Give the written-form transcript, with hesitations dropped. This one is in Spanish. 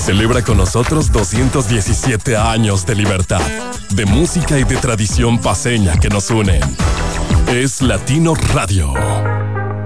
Celebra con nosotros 217 años de libertad, de música y de tradición paceña que nos unen. Es Latino Radio.